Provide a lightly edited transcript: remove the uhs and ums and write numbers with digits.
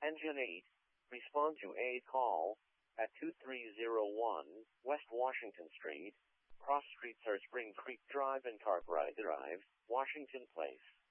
Engine 8, respond to a call at 2301 West Washington Street, Cross Street, Spring Creek Drive and Cartwright Drive, Washington Place.